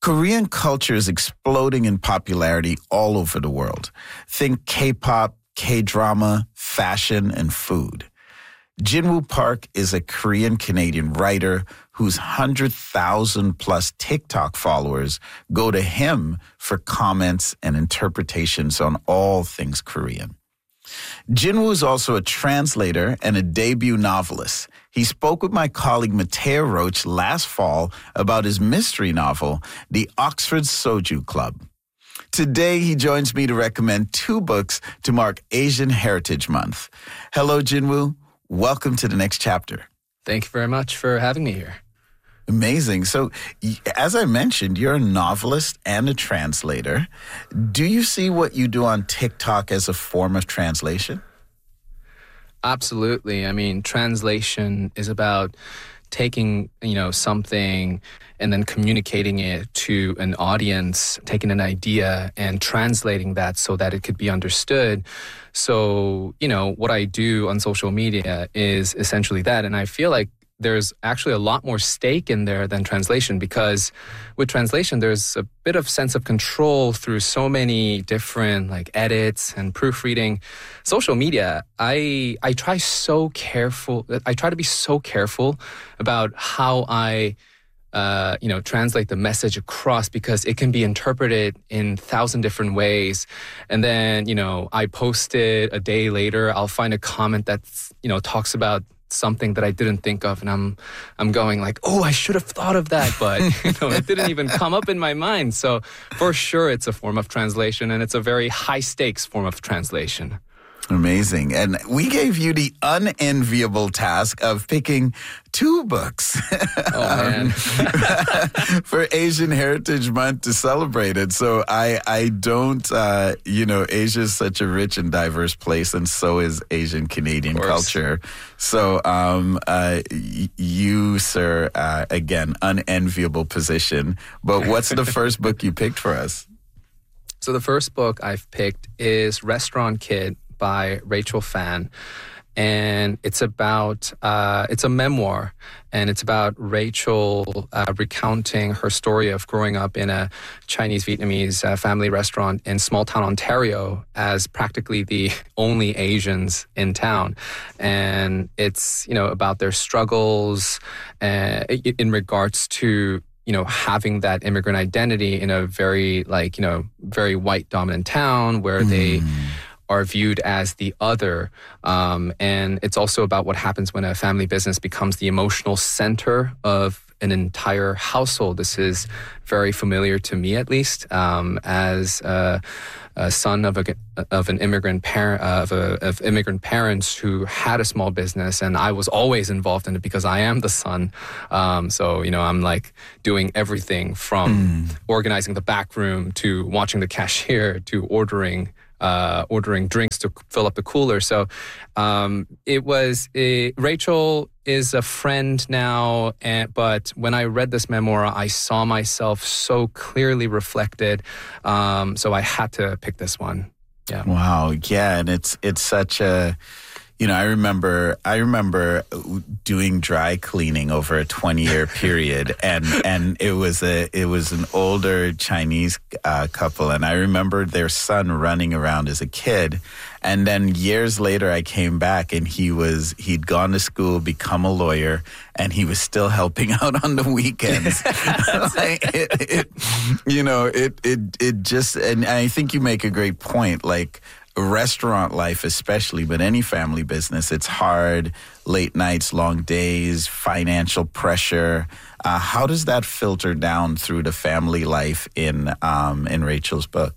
Korean culture is exploding in popularity all over the world. Think K-pop, K-drama, fashion, and food. Jinwoo Park is a Korean-Canadian writer whose 100,000 plus TikTok followers go to him for comments and interpretations on all things Korean. Jinwoo is also a translator and a debut novelist. He spoke with my colleague Mateo Roach last fall about his mystery novel, The Oxford Soju Club. Today, he joins me to recommend 2 books to mark Asian Heritage Month. Hello, Jinwoo. Welcome to the next chapter. Thank you very much for having me here. Amazing. So, as I mentioned, you're a novelist and a translator. Do you see what you do on TikTok as a form of translation? Absolutely. I mean, translation is about taking, something and then communicating it to an audience, taking an idea and translating that so that it could be understood. So, what I do on social media is essentially that. And I feel like there's actually a lot more stake in there than translation, because with translation, there's a bit of sense of control through so many different edits and proofreading. Social media, I try to be so careful about how I translate the message across, because it can be interpreted in 1,000 different ways. And then, I post it a day later, I'll find a comment that's, talks about something that I didn't think of, and I'm going like, oh, I should have thought of that, but it didn't even come up in my mind. So for sure, it's a form of translation, and it's a very high stakes form of translation. Amazing. And we gave you the unenviable task of picking 2 books for Asian Heritage Month to celebrate it. So I don't, Asia is such a rich and diverse place, and so is Asian Canadian culture. So you, sir, again, unenviable position. But what's the first book you picked for us? So the first book I've picked is Restaurant Kid by Rachel Phan. And it's about, it's a memoir, and it's about Rachel recounting her story of growing up in a Chinese-Vietnamese family restaurant in small-town Ontario as practically the only Asians in town. And it's, about their struggles in regards to having that immigrant identity in a very, very white dominant town where they are viewed as the other. And it's also about what happens when a family business becomes the emotional center of an entire household. This is very familiar to me, at least, as a son of an immigrant parent, of immigrant parents who had a small business, and I was always involved in it because I am the son. So I'm doing everything from organizing the back room to watching the cashier to ordering drinks to fill up the cooler. So Rachel is a friend now, but when I read this memoir, I saw myself so clearly reflected. So I had to pick this one. Yeah. Wow. Yeah. And it's such a, I remember doing dry cleaning over a 20-year period, and it was an older Chinese couple, and I remember their son running around as a kid, and then years later I came back, and he'd gone to school, become a lawyer, and he was still helping out on the weekends. It just, and I think you make a great point, restaurant life especially, but any family business, it's hard, late nights, long days, financial pressure. How does that filter down through the family life in Rachel's book?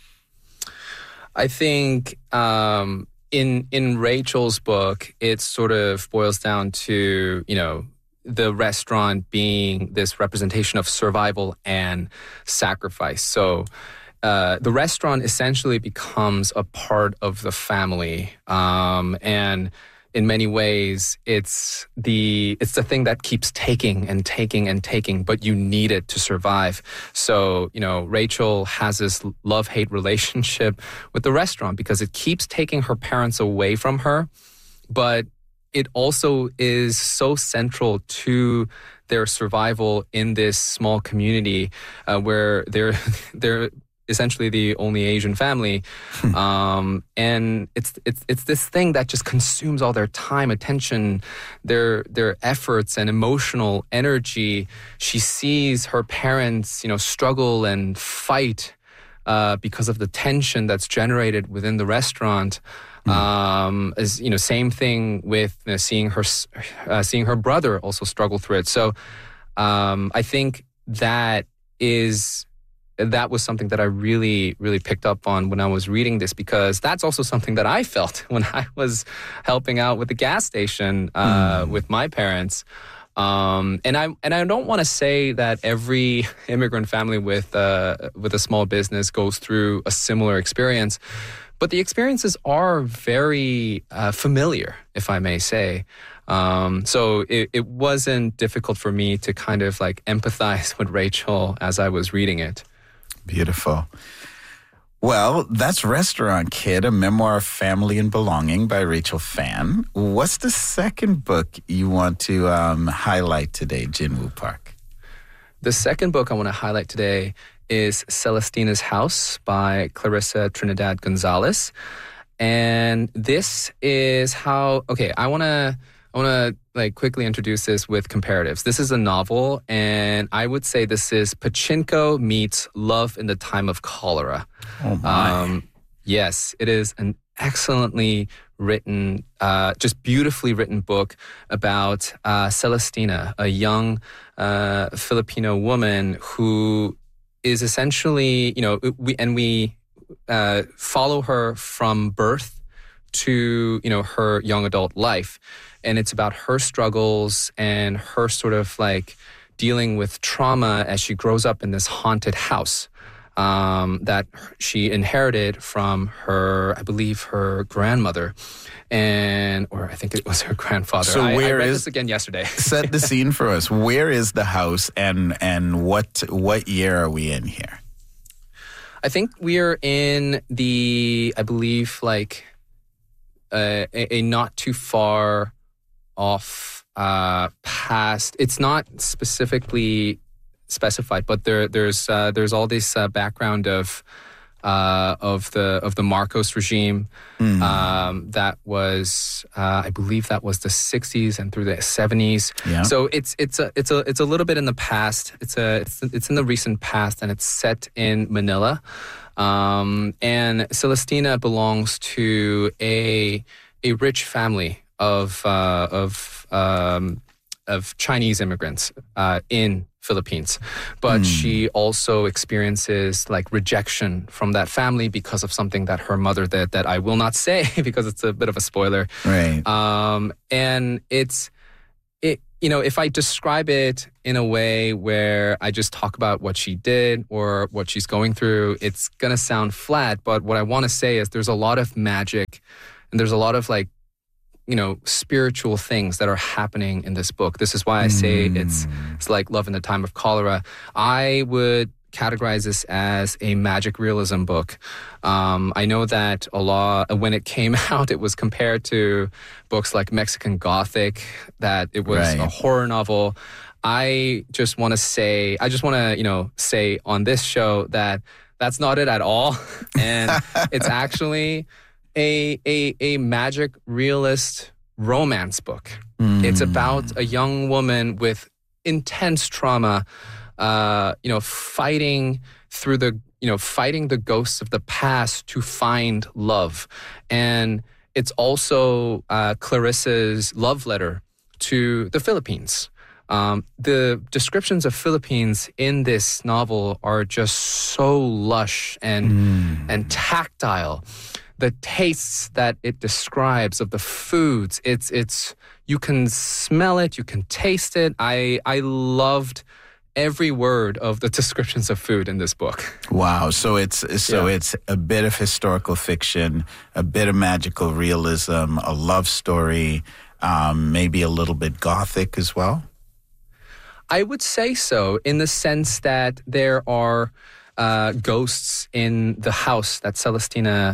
I think in Rachel's book, it sort of boils down to, the restaurant being this representation of survival and sacrifice. So the restaurant essentially becomes a part of the family, and in many ways, it's the thing that keeps taking and taking and taking, but you need it to survive. So, Rachel has this love-hate relationship with the restaurant because it keeps taking her parents away from her, but it also is so central to their survival in this small community where they're essentially the only Asian family, and it's this thing that just consumes all their time, attention, their efforts and emotional energy. She sees her parents, struggle and fight because of the tension that's generated within the restaurant. Same thing with seeing her brother also struggle through it. So I think that was something that I really, really picked up on when I was reading this, because that's also something that I felt when I was helping out with the gas station with my parents. And I don't want to say that every immigrant family with a small business goes through a similar experience, but the experiences are very familiar, if I may say. So it wasn't difficult for me to kind of like empathize with Rachel as I was reading it. Beautiful. Well, that's Restaurant Kid, a memoir of family and belonging by Rachel Phan. What's the second book you want to highlight today, Jinwoo Park? The second book I want to highlight today is Celestina's House by Clarissa Trinidad Gonzalez. And this is how, I want to like quickly introduce this with comparatives. This is a novel, and I would say this is Pachinko meets Love in the Time of Cholera. Oh my. Yes, it is an excellently written, just beautifully written book about Celestina, a young Filipino woman who is essentially, we follow her from birth to, her young adult life. And it's about her struggles and her sort of like dealing with trauma as she grows up in this haunted house that she inherited from her, I believe, her grandmother, or I think it was her grandfather. So I read this again yesterday. Set the scene for us. Where is the house, and what year are we in here? I think we are in I believe, like a not too far off past. It's not specifically specified, but there's all this background of the Marcos regime that was I believe that was the 60s and through the 70s. Yeah. So it's a little bit in the past. It's in the recent past, and it's set in Manila. And Celestina belongs to a rich family of Chinese immigrants in Philippines, but she also experiences like rejection from that family because of something that her mother did that I will not say because it's a bit of a spoiler. Right. And if I describe it in a way where I just talk about what she did or what she's going through, it's gonna sound flat. But what I want to say is there's a lot of magic, and there's a lot of like, spiritual things that are happening in this book. This is why I say it's like Love in the Time of Cholera. I would categorize this as a magic realism book. I know that a lot, when it came out, it was compared to books like Mexican Gothic, that it was a horror novel. I just want to say on this show that that's not it at all. And it's actually a magic realist romance book. It's about a young woman with intense trauma, fighting through fighting the ghosts of the past to find love. And it's also Clarissa's love letter to the Philippines. The descriptions of Philippines in this novel are just so lush and tactile. The tastes that it describes of the foods, it's you can smell it, you can taste it. I loved every word of the descriptions of food in this book. Wow. So it's a bit of historical fiction, a bit of magical realism, a love story, maybe a little bit Gothic as well? I would say so, in the sense that there are ghosts in the house that Celestina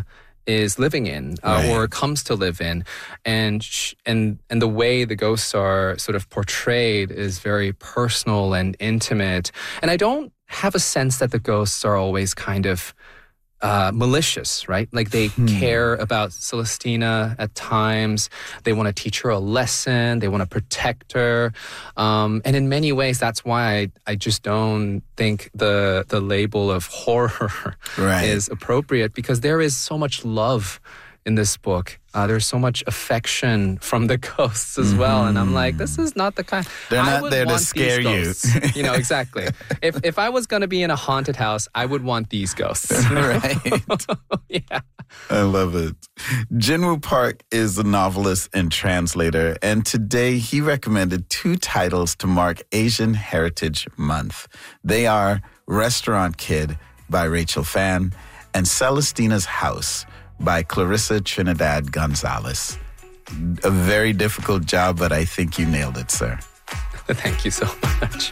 is living in Right. or comes to live in, and the way the ghosts are sort of portrayed is very personal and intimate. And I don't have a sense that the ghosts are always kind of malicious, right? Like they care about Celestina at times. They want to teach her a lesson. They want to protect her. And in many ways, that's why I just don't think the label of horror Right. is appropriate, because there is so much love in this book. There's so much affection from the ghosts as well. And I'm like, this is not the kind... They're I not would there to want scare these you. ghosts. You know, exactly. If I was going to be in a haunted house, I would want these ghosts. Right. Yeah. I love it. Jinwoo Park is a novelist and translator, and today he recommended 2 titles to mark Asian Heritage Month. They are Restaurant Kid by Rachel Phan and Celestina's House by Clarissa Trinidad Gonzalez. A very difficult job, but I think you nailed it, sir. Thank you so much.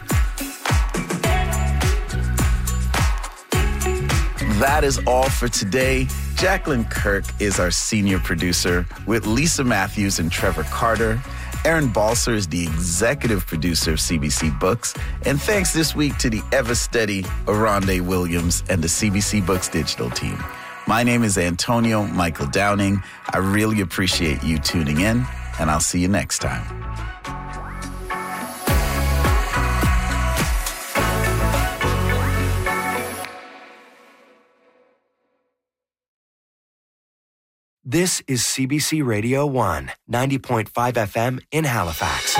That is all for today. Jacqueline Kirk is our senior producer, with Lisa Matthews and Trevor Carter. Aaron Balser is the executive producer of CBC Books. And thanks this week to the ever-steady Aronde Williams and the CBC Books digital team. My name is Antonio Michael Downing. I really appreciate you tuning in, and I'll see you next time. This is CBC Radio 1, 90.5 FM in Halifax.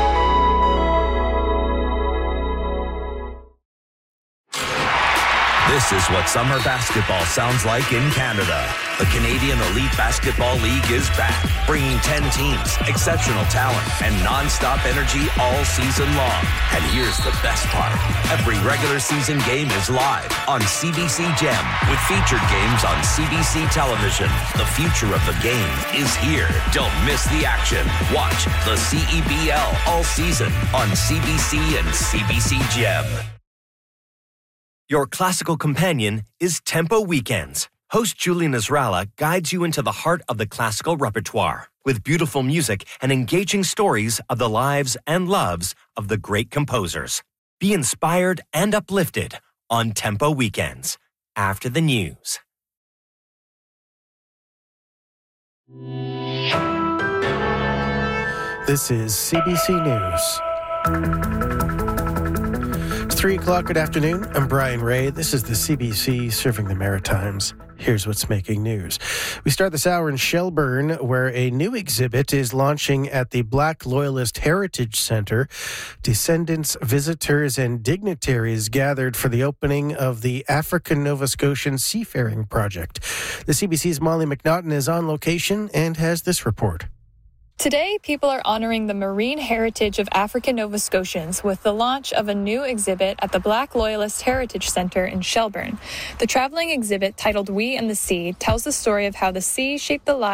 This is what summer basketball sounds like in Canada. The Canadian Elite Basketball League is back, bringing 10 teams, exceptional talent, and non-stop energy all season long. And here's the best part. Every regular season game is live on CBC Gem, with featured games on CBC television. The future of the game is here. Don't miss the action. Watch the CEBL all season on CBC and CBC Gem. Your classical companion is Tempo Weekends. Host Julie Nasrallah guides you into the heart of the classical repertoire with beautiful music and engaging stories of the lives and loves of the great composers. Be inspired and uplifted on Tempo Weekends. After the news. This is CBC News. 3 o'clock, good afternoon. I'm Brian Ray. This is the CBC serving the Maritimes. Here's what's making news. We start this hour in Shelburne, where a new exhibit is launching at the Black Loyalist Heritage Centre. Descendants, visitors, and dignitaries gathered for the opening of the African Nova Scotian Seafaring Project. The CBC's Molly McNaughton is on location and has this report. Today, people are honoring the marine heritage of African Nova Scotians with the launch of a new exhibit at the Black Loyalist Heritage Centre in Shelburne. The traveling exhibit, titled We and the Sea, tells the story of how the sea shaped the lives